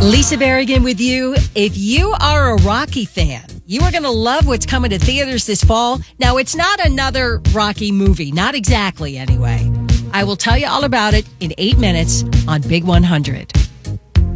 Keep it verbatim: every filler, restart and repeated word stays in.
Lisa Berrigan with you. If you are a Rocky fan, you are going to love what's coming to theaters this fall. Now, it's not another Rocky movie. Not exactly, anyway. I will tell you all about it in eight minutes on Big one hundred.